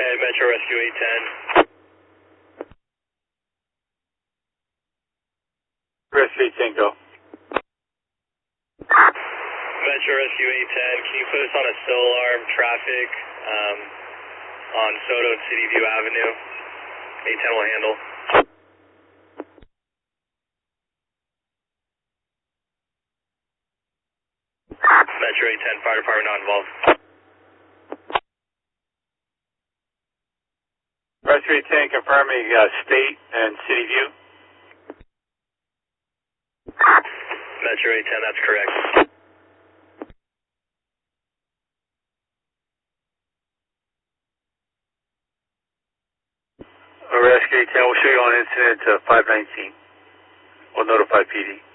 Metro Rescue 810. Rescue 810, go. Metro Rescue 810, can you put us on a still alarm traffic on Soto and City View Avenue? 810 will handle. Metro 810, fire department not involved. Rescue 810, confirming State and City View. Metro 810, that's correct. Rescue 810, we'll show you on incident 519. We'll notify PD.